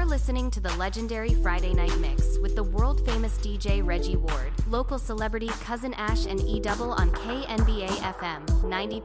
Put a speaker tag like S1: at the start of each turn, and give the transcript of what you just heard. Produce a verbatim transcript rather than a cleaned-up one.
S1: listening to the legendary Friday Night Mix with the world-famous D J Reggie Ward, local celebrity Cousin Ash and E-Double on K N B A F M ninety point